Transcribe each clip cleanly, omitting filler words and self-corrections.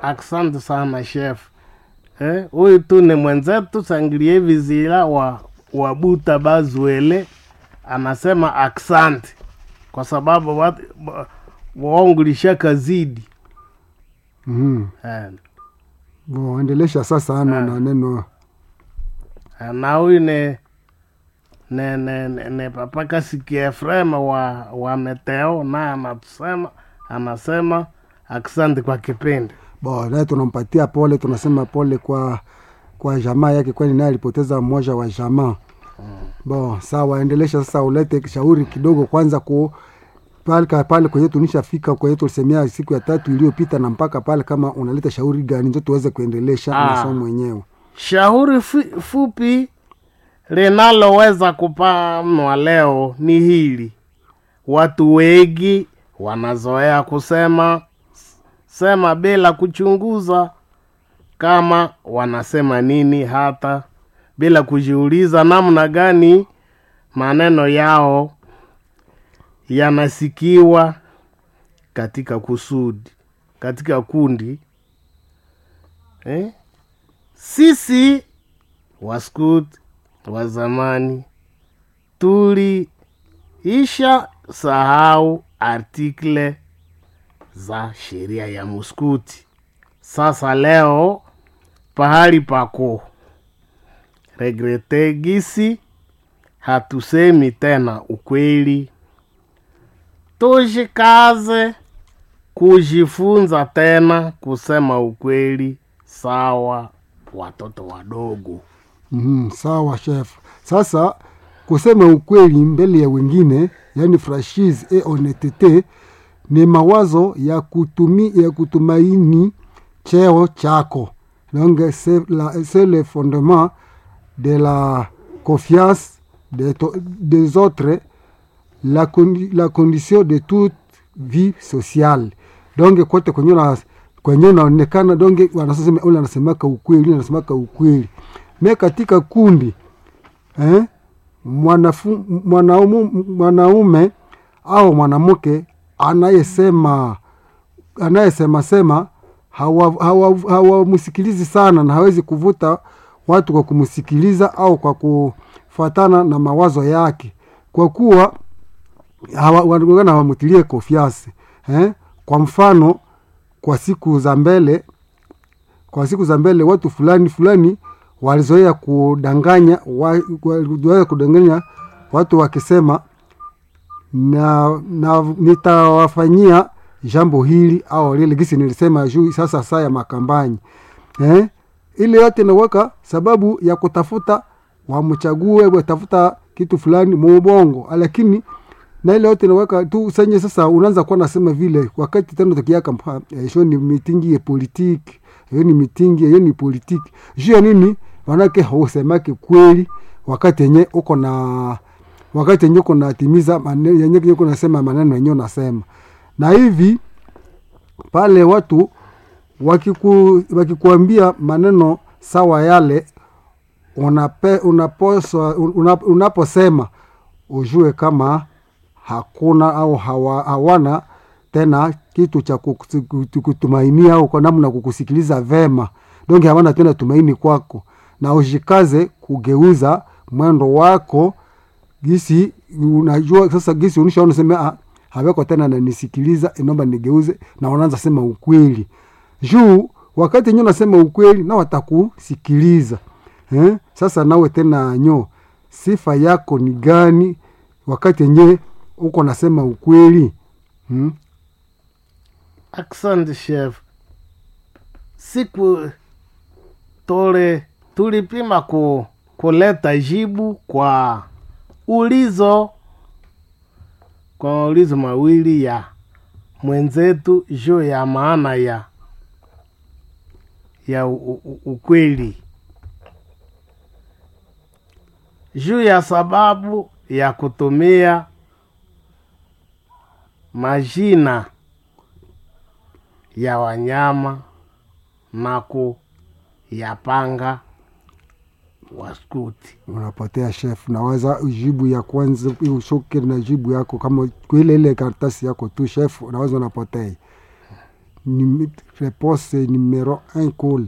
Asante sana chef. Huyu tu ni mwenzetu Sangilie Vizira wa Buta Bazwele, anasema asante kwa sababu waongulisha kazidi. Endelesha sasa na neno. Na huyu ne Papa Kasiki Efrem wa Meteo, na anasema asante kwa kipindi. Naye tunampatia pole, tunasema pole kwa jamaa yake, kwani naye alipoteza mmoja wa jamaa. Sawa, endelesha sasa, ulete shauri kidogo kwanza pale kwenye tunishafika, kwenye tulisemea siku ya 3 iliyopita, na mpaka pale kama unaleta shauri gani ndio tuweze kuendelesha masomo yenyewe. Shauri fupi linaloweza kupanwa leo ni hili: watu wengi wanazoea kusema bila kuchunguza kama wanasema nini, hata bila kujiuliza namna gani maneno yao yanasikiwa katika kundi. Sisi waskut wa zamani tuliisha sahau artikle za sheria ya muskuti. Sasa leo pahali pako regrete gisi hatusemi tena ukweli. Tujikaze kujifunza tena kusema ukweli, sawa watoto wadogo. Sawa chef. Sasa kusema ukweli mbele ya wengine, yani franchise et honnêteté, ni mawazo ya kutumaini cheo chako. Donc c'est le fondement de la confiance des autres, la condition de toute vie sociale. Donc kote kwenye naonekana, donc wanasema ule anasemaka ukweli, me katika kundi mwanaume au mwanamke anayesema hawamsikilizi sana, na hawezi kuvuta watu kwa kumsikiliza au kwa kufuatana na mawazo yake, kwa kuwa hawamutilie confiance. Kwa mfano, kwa siku za mbele watu fulani walizoea kudanganya watu wakisema na nitawafanyia jambo hili au lile, gisi nilisema juu sasa saa ya makambani. Ile yote naweka sababu ya kutafuta wamchague, watafuta kitu fulani mbongo, lakini na ile yote naweka tu sanye. Sasa unaanza kuwa nasema vile wakati tena tukiaka hiyo ni mitingi ya politiki, hiyo ni politiki. Juu nini wanake hausemake kweli wakati yenye uko na timiza maneno yenye uko nasema maneno yenyewe unasema. Na hivi pale watu wakikuambia maneno sawa yale, unaposema ujue kama hakuna au hawana tena kitu cha kutumainia au kwa namna kukusikiliza vema. Donc hawana tena tumaini kwako, na ujikaze kugeuza mwendo wako gisi unajua sasa, gisi unishaona sema haweko tena na nisikiliza, inomba nigeuze, na unaanza sema ukweli. Juu wakati nyo nasema ukweli na watakusikiliza. Sasa nawe tena sifa yako ni gani wakati nye uko nasema ukweli? Asante chef. Siku tulipima kuleta jibu kwa ulizo mawili ya mwenzetu juu ya maana ya ukweli, juu ya sababu ya kutumia majina ya wanyama na kuyapanga waskuti. Unapotea chef, nawaza ujibu ya kwanza ushoke na jibu yako kama ile karatasi yako tu chef, unawaza unapotea. repose numero 1 kule,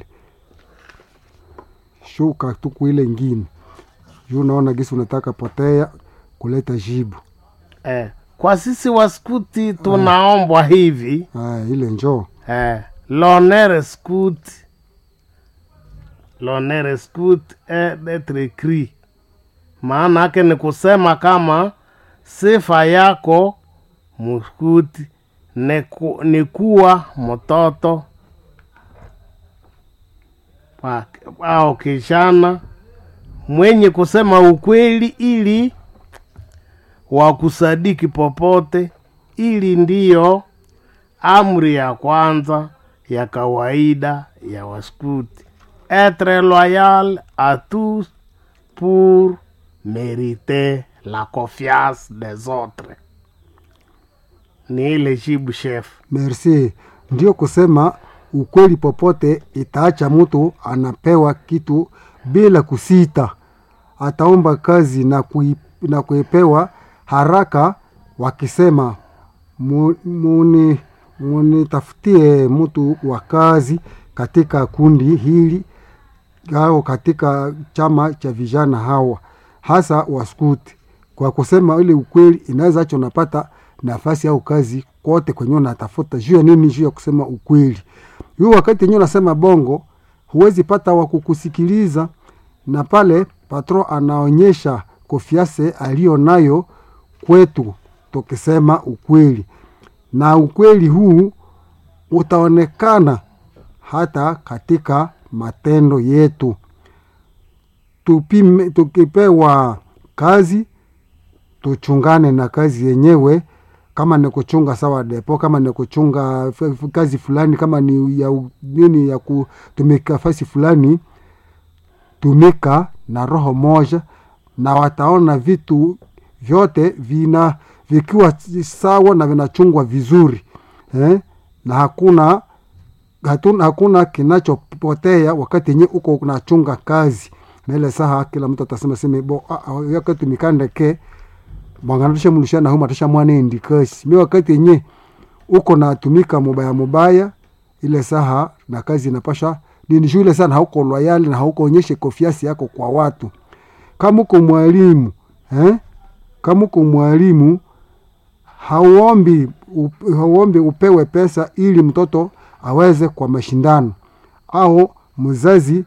shuka tu kuile ingine juu naona gisi unataka potea kuleta jibu. Kwa sisi waskuti tunaombwa hivi. Ile njoo. L'honneur scout est d'être écrit. Maana yake ni kusema kama sifa yako mskuti ni kuwa mtoto au kijana mwenye kusema ukweli ili wakusadiki popote. Ili ndiyo amri ya kwanza ya kawaida ya waskuti. Être loyal à tous pour mériter la confiance des autres. Ni ile jibu chef. Merci. Ndio kusema ukweli popote itaacha mtu anapewa kitu bila kusita. Ataomba kazi na kuipewa haraka, wakisema munitafutie mtu wa kazi katika kundi hili au katika chama cha vijana hawa, hasa waskuti. Kwa kusema ile ukweli inaweza acha unapata nafasi au kazi kote kwenye unatafuta. Juu ya nini? Juu ya kusema ukweli. Hiyo wakati yenyewe unasema bongo, huwezi pata wa kukusikiliza, na pale patron anaonyesha konfiance alio nayo kwetu tukisema ukweli. Na ukweli huu utaonekana hata katika matendo yetu. Tukipewa kazi, tuchungane na kazi yenyewe. Kama ni kuchunga sawa depo, kama ni kuchunga kazi fulani, kama ni ya kutumika fasi fulani, tumika na roho moja, na wataona vitu vyote vikiwa sawa na vinachungwa vizuri. Na hakuna kinachopotea wakati yenyewe uko unachunga kazi. Na ile saha kila mtu atasema wakati mikandeke mwanganisha mulishana huma tasha mwane indikasi. Wakati yenyewe uko natumika mubaya ile saha na kazi inapasha nini shule sana, hauko loyal na hauko onyeshe konfiansi yako kwa watu. Kama uko mwalimu hauombi upewe pesa ili mtoto aweze kwa mashindano, au mzazi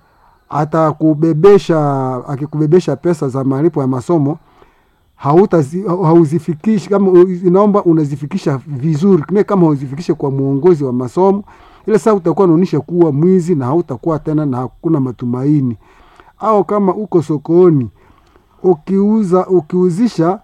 akikubebesha pesa za malipo ya masomo hauzifikishi. Kama inaomba unazifikisha vizuri, kama hauzifikishe kwa muongozi wa masomo, ile saa utakuwa unaonyesha kuwa mwizi na hautakuwa tena na hakuna matumaini. Au kama uko sokoni ukiuzisha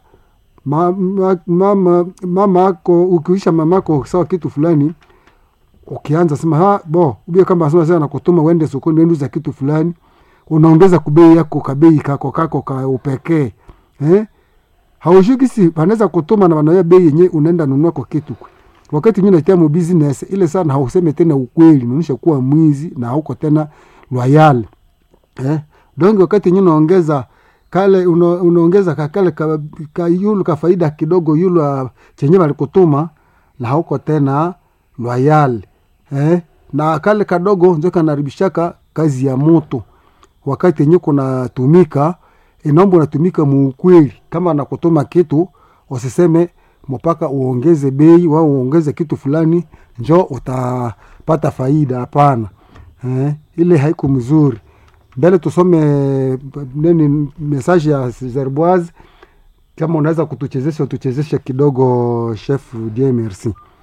ukiuzisha mamako sawa kitu fulani, ukianza sema ubia kama sema na kutuma uende sokoni uende za kitu fulani, unaongeza kubei yako kabei kako ka upekee. Haushukisi wanaweza kutuma na wanawe bei yenyewe unaenda nunua kwa kitu. Wakati nyinyi unatia mu business ile sana hauseme tena ukweli, unaonyesha kuwa mwizi na hauko tena loyal. Donc wakati nyinyi unaongeza kale unaongeza kakale yulu ka faida kidogo yulu chenye walikutuma, na hauko tena loyal. Na kale kadogo ndio kanaribishaka kazi ya moto. Wakati yenyewe kuna tumika, inaomba unatumika muukweli. Kama nakutuma kitu usiseme mpaka uongeze bei au uongeze kitu fulani njoo utapata faida. Hapana. Ile haiko mzuri. Mbele tusome message ya Zerboise. Kama unaweza kutuchezesha kidogo chef. Dieu merci.